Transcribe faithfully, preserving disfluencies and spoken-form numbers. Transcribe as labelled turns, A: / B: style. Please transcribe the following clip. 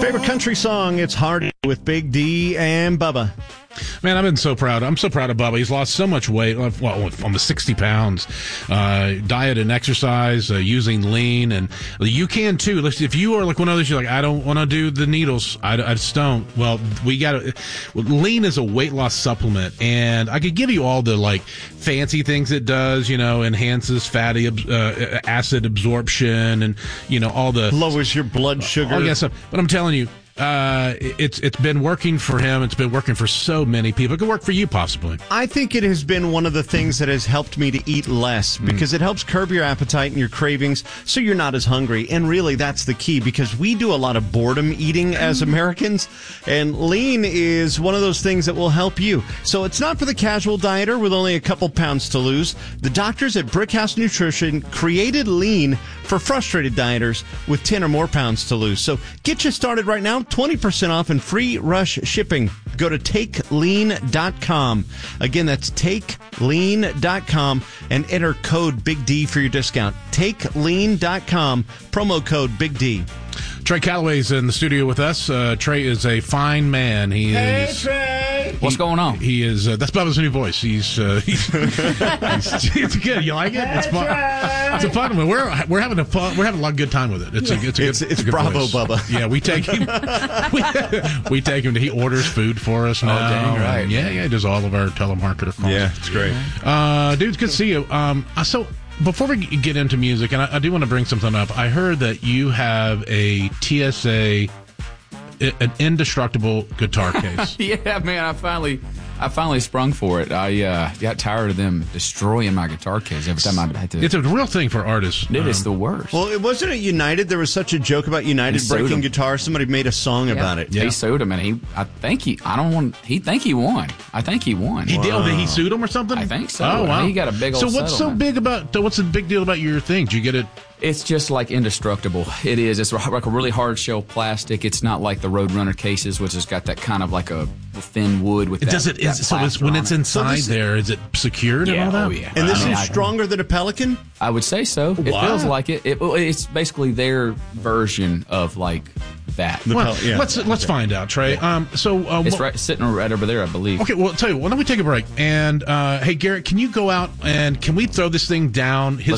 A: favorite country song. It's Hard with Big D and Bubba.
B: Man, I've been so proud. I'm so proud of Bubba. He's lost so much weight, well, almost sixty pounds. Uh, diet and exercise, uh, using lean, and you can too. If you are like one of those, you're like, I don't want to do the needles. I, I just don't. Well, we got to. Well, lean is a weight loss supplement, and I could give you all the like fancy things it does. You know, enhances fatty uh, acid absorption, and you know all the
A: lowers your blood sugar.
B: All that stuff. But I'm telling you. Uh, it's it's been working for him. It's been working for so many people. It could work for you, possibly.
A: I think it has been one of the things that has helped me to eat less because mm. it helps curb your appetite and your cravings so you're not as hungry. And really, that's the key because we do a lot of boredom eating as Americans, and lean is one of those things that will help you. So it's not for the casual dieter with only a couple pounds to lose. The doctors at Brickhouse Nutrition created lean for frustrated dieters with ten or more pounds to lose. So get you started right now. twenty percent off and free rush shipping. Go to take lean dot com. Again, that's take lean dot com and enter code Big D for your discount. take lean dot com, promo code Big D.
B: Trey Calloway's in the studio with us. Uh, Trey is a fine man. He
C: hey,
B: is.
C: Trey.
B: He,
C: What's going on?
B: He is. Uh, that's Bubba's new voice. He's. Uh, he's, he's it's good. You like it? It's fun. It's a fun one. We're we're having a fun. We're having a lot of good time with it. It's a. It's a good.
A: It's, it's,
B: it's a good
A: Bravo,
B: voice.
A: Bubba.
B: Yeah, we take him. we, we take him. To, he orders food for us now.
C: Oh, dang right.
B: And yeah, yeah. He does all of our telemarketer calls.
A: Yeah, it's great.
B: Uh, dude, it's good to see you. Um, so. Before we get into music, and I, I do want to bring something up, I heard that you have a T S A, an indestructible guitar case.
C: Yeah, man, I finally, I finally sprung for it. I uh, got tired of them destroying my guitar case every time I had to.
B: It's a real thing for artists.
C: It
B: um,
C: is the worst.
A: Well, it wasn't at United. There was such a joke about United
C: He
A: breaking
C: sued him.
A: guitars. Somebody made a song
C: yeah.
A: about it.
B: Yeah.
C: He sued him, and he, I think he, I don't want, he think he won. I think he won.
B: He did.
A: Wow.
B: Oh, he sued him or something.
C: I think so.
B: Oh wow,
C: He got a big old.
B: So what's so
C: settlement.
B: big about? What's the big deal about your thing? Did you get it?
C: It's just like indestructible. It is. It's like a really hard shell plastic. It's not like the Roadrunner cases, which has got that kind of like a thin wood with.
B: It
C: that,
B: does it.
C: that
B: Is, so it's, when it's
C: plaster on it.
B: inside
A: So this-
B: there, is it secured
C: Yeah,
B: and all that?
C: oh, yeah.
A: And this
C: I mean,
A: is
C: I-
A: stronger than a Pelican?
C: I would say so. It
B: Wow.
C: feels like it. it. It's basically their version of like that.
B: Well,
A: Pel- yeah.
B: let's let's find out, Trey. Um, so uh,
C: It's
B: what-
C: right, sitting right over there, I believe.
B: Okay, well, I'll tell you, why don't we take a break? And, uh, hey, Garrett, can you go out and can we throw this thing down? His